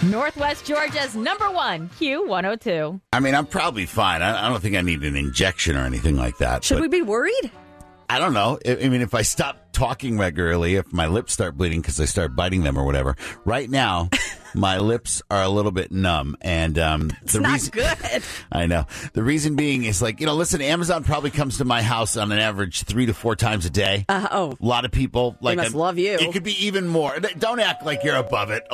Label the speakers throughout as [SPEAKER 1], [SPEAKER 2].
[SPEAKER 1] Northwest Georgia's #1 Q102.
[SPEAKER 2] I mean, I'm probably fine. I don't think I need an injection or anything like that.
[SPEAKER 3] Should we be worried?
[SPEAKER 2] I don't know. I mean, if I stop talking regularly, if my lips start bleeding because I start biting them or whatever. Right now, my lips are a little bit numb. And
[SPEAKER 3] it's not good.
[SPEAKER 2] I know. The reason being is listen, Amazon probably comes to my house on an average 3 to 4 times a day. A lot of people.
[SPEAKER 3] They must love you.
[SPEAKER 2] It could be even more. Don't act like you're above it.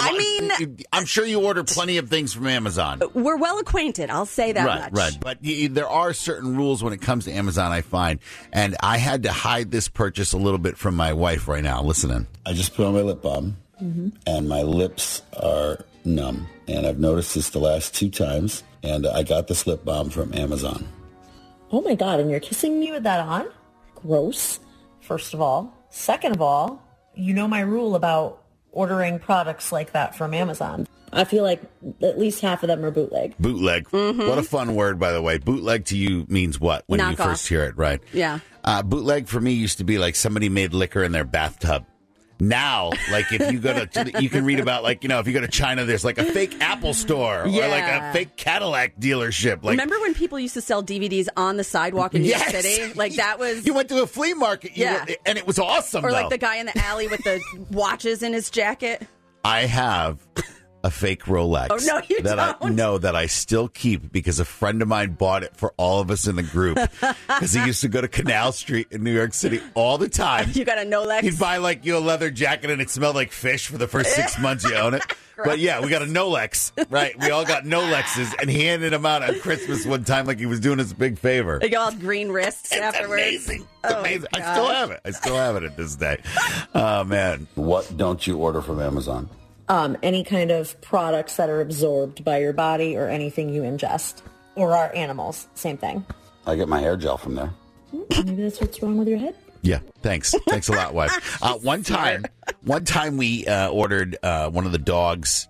[SPEAKER 2] I'm sure you order plenty of things from Amazon.
[SPEAKER 3] We're well acquainted. I'll say that much.
[SPEAKER 2] Right. But there are certain rules when it comes to Amazon, I find. And I had to hide this purchase a little bit from my wife right now. Listen in. I just put on my lip balm, and my lips are numb. And I've noticed this the last 2 times. And I got this lip balm from Amazon.
[SPEAKER 4] Oh, my God. And you're kissing me with that on? Gross, first of all. Second of all, you know my rule about ordering products like that from Amazon. I feel like at least half of them are bootleg.
[SPEAKER 2] Bootleg. What a fun word, by the way. Bootleg to you means what when you first hear it, right?
[SPEAKER 3] Yeah.
[SPEAKER 2] Bootleg for me used to be like somebody made liquor in their bathtub. Now, like if you go to, you can read about if you go to China, there's like a fake Apple store or like a fake Cadillac dealership. Like,
[SPEAKER 3] remember when people used to sell DVDs on the sidewalk in New York City? Like that was.
[SPEAKER 2] You went to a flea market, and it was awesome.
[SPEAKER 3] Or like the guy in the alley with the watches in his jacket.
[SPEAKER 2] I have a fake Rolex.
[SPEAKER 3] Oh, no, you don't.
[SPEAKER 2] That I still keep because a friend of mine bought it for all of us in the group because he used to go to Canal Street in New York City all the time.
[SPEAKER 3] You got a Nolex?
[SPEAKER 2] He'd buy you a leather jacket and it smelled like fish for the first 6 months you own it. But yeah, we got a Nolex, right? We all got Nolexes, and he handed them out on Christmas one time like he was doing us a big favor.
[SPEAKER 3] They all have green wrists afterwards.
[SPEAKER 2] Amazing. It's amazing. I still have it. I still have it at this day. Oh, man. What don't you order from Amazon?
[SPEAKER 4] Any kind of products that are absorbed by your body or anything you ingest. Or our animals. Same thing.
[SPEAKER 2] I get my hair gel from there.
[SPEAKER 4] Maybe that's what's wrong with your head?
[SPEAKER 2] Yeah, thanks. Thanks a lot, wife. One time we ordered one of the dogs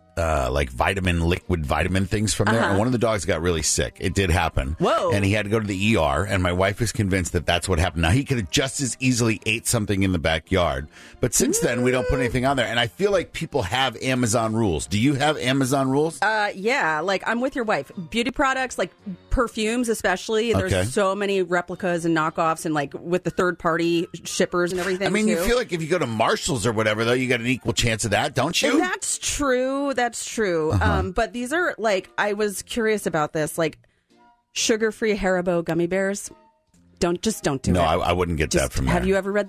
[SPEAKER 2] liquid vitamin things from there, and one of the dogs got really sick. It did happen.
[SPEAKER 3] Whoa.
[SPEAKER 2] And he had to go to the ER, and my wife is convinced that that's what happened. Now, he could have just as easily ate something in the backyard, but since then, we don't put anything on there, and I feel like people have Amazon rules. Do you have Amazon rules?
[SPEAKER 3] Yeah, I'm with your wife. Beauty products, like perfumes especially, there's so many replicas and knockoffs, and with the third-party shippers and everything,
[SPEAKER 2] I mean, you feel like if you go to Marshall's or whatever, though, you got an equal chance of that, don't you?
[SPEAKER 3] And that's true. That's true. But these are I was curious about this, sugar-free Haribo gummy bears. Don't do it.
[SPEAKER 2] No, I wouldn't get that from there.
[SPEAKER 3] Have you ever read